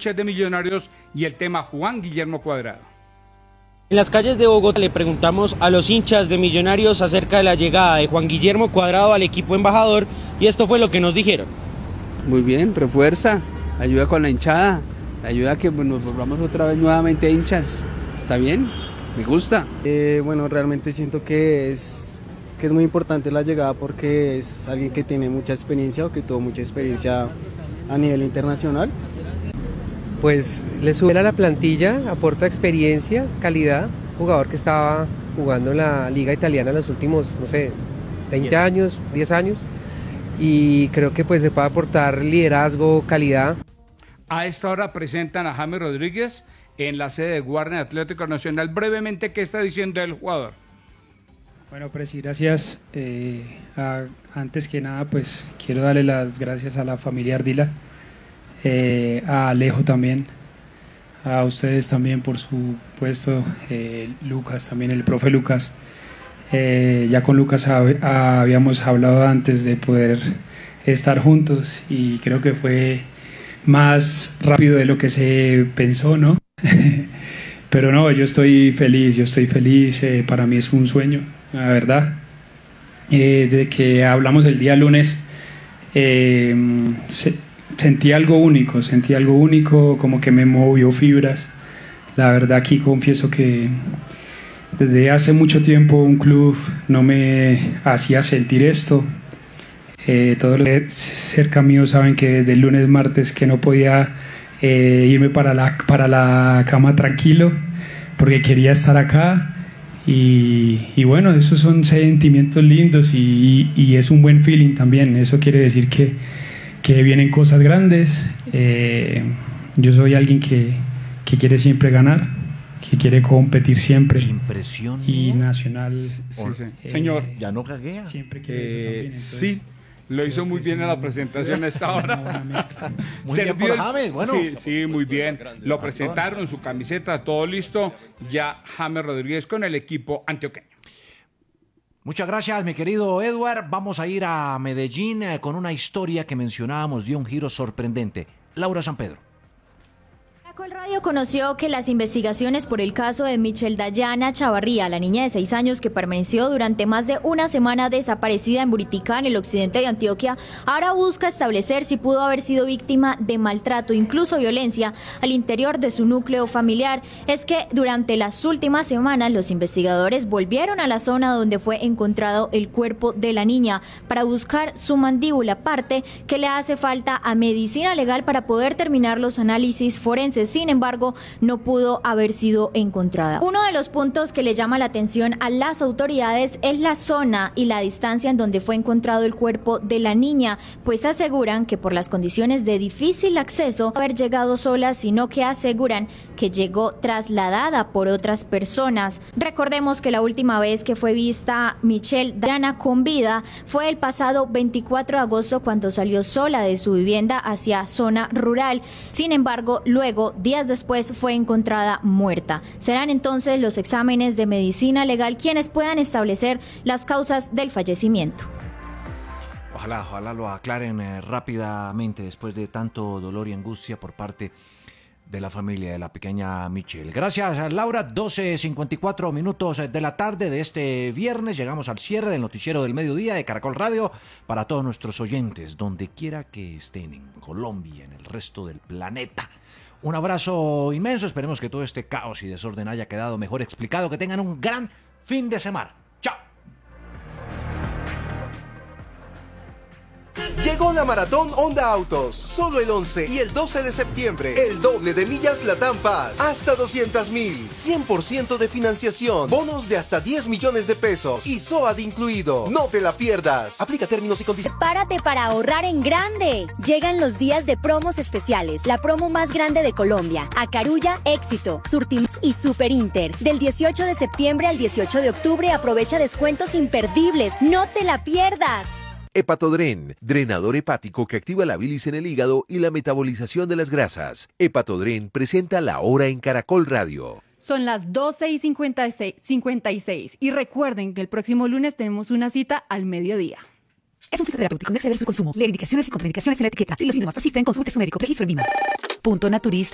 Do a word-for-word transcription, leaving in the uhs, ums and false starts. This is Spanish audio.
hinchas de Millonarios y el tema Juan Guillermo Cuadrado. En las calles de Bogotá le preguntamos a los hinchas de Millonarios acerca de la llegada de Juan Guillermo Cuadrado al equipo embajador y esto fue lo que nos dijeron. Muy bien, refuerza, ayuda con la hinchada, ayuda a que nos volvamos otra vez nuevamente hinchas. ¿Está bien? Me gusta. Eh, bueno, realmente siento que es, que es muy importante la llegada porque es alguien que tiene mucha experiencia o que tuvo mucha experiencia a nivel internacional. Pues le sube a la plantilla, aporta experiencia, calidad, jugador que estaba jugando en la liga italiana en los últimos, no sé, veinte años, diez años, y creo que pues se puede aportar liderazgo, calidad. A esta hora presentan a James Rodríguez en la sede de Warner Atlético Nacional. Brevemente, ¿qué está diciendo el jugador? Bueno, Presi, gracias. Eh, a, antes que nada, pues quiero darle las gracias a la familia Ardila. Eh, a Alejo también, a ustedes también por su puesto, eh, Lucas también, el profe Lucas. Eh, ya con Lucas hab, habíamos hablado antes de poder estar juntos y creo que fue más rápido de lo que se pensó, ¿no? Pero no, yo estoy feliz, yo estoy feliz, eh, para mí es un sueño, la verdad. Eh, desde que hablamos el día lunes, eh, se, Sentí algo único, sentí algo único, como que me movió fibras. La verdad aquí confieso que desde hace mucho tiempo un club no me hacía sentir esto. Eh, todos los que cerca mío saben que desde el lunes, martes que no podía eh, irme para la, para la cama tranquilo porque quería estar acá. Y, y bueno, esos son sentimientos lindos y, y es un buen feeling también. Eso quiere decir que que vienen cosas grandes. Eh, yo soy alguien que, que quiere siempre ganar, que quiere competir siempre. Impresión. Y nacional. Sí, sí. Eh, Señor. Ya no caguea. Siempre quiere Eh, eso también. Entonces, sí, lo hizo muy bien en la presentación a esta hora. Muy bien por el- James, bueno. Sí, sí, muy bien. Lo presentaron, su camiseta, todo listo. Ya James Rodríguez con el equipo antioqueño. Muchas gracias, mi querido Edward. Vamos a ir a Medellín eh, con una historia que mencionábamos, dio un giro sorprendente. Laura San Pedro. Caracol Radio conoció que las investigaciones por el caso de Michelle Dayana Chavarría, la niña de seis años que permaneció durante más de una semana desaparecida en Buriticá, en el occidente de Antioquia, ahora busca establecer si pudo haber sido víctima de maltrato, incluso violencia, al interior de su núcleo familiar. Es que durante las últimas semanas los investigadores volvieron a la zona donde fue encontrado el cuerpo de la niña para buscar su mandíbula, parte que le hace falta a medicina legal para poder terminar los análisis forenses. Sin embargo, no pudo haber sido encontrada. Uno de los puntos que le llama la atención a las autoridades es la zona y la distancia en donde fue encontrado el cuerpo de la niña, pues aseguran que por las condiciones de difícil acceso no haber llegado sola, sino que aseguran que llegó trasladada por otras personas. Recordemos que la última vez que fue vista Michelle Dayana con vida fue el pasado veinticuatro de agosto, cuando salió sola de su vivienda hacia zona rural. Sin embargo, luego días después fue encontrada muerta. Serán entonces los exámenes de medicina legal quienes puedan establecer las causas del fallecimiento. Ojalá, ojalá lo aclaren eh, rápidamente después de tanto dolor y angustia por parte de la familia de la pequeña Michelle. Gracias, Laura. doce cincuenta y cuatro minutos de la tarde de este viernes. Llegamos al cierre del noticiero del mediodía de Caracol Radio para todos nuestros oyentes, donde quiera que estén, en Colombia, en el resto del planeta. Un abrazo inmenso, esperemos que todo este caos y desorden haya quedado mejor explicado, que tengan un gran fin de semana. ¡Chao! Llegó la Maratón Honda Autos, solo el once y el doce de septiembre, el doble de millas Latam Paz, hasta doscientas mil, cien por ciento de financiación, bonos de hasta diez millones de pesos y S O A D incluido. No te la pierdas, aplica términos y condiciones. Prepárate para ahorrar en grande. Llegan los días de promos especiales, la promo más grande de Colombia, Acarulla, Éxito, Surtimax y Super Inter. Del dieciocho de septiembre al dieciocho de octubre aprovecha descuentos imperdibles, no te la pierdas. Hepatodren, drenador hepático que activa la bilis en el hígado y la metabolización de las grasas. Hepatodren presenta La Hora en Caracol Radio. Son las doce y cincuenta y seis y recuerden que el próximo lunes tenemos una cita al mediodía. Es un fitoterapéutico, no exceder su consumo. Leer indicaciones y contraindicaciones en la etiqueta. Si los síntomas persisten, consulte su médico. Registro en V I M A. Punto Naturista.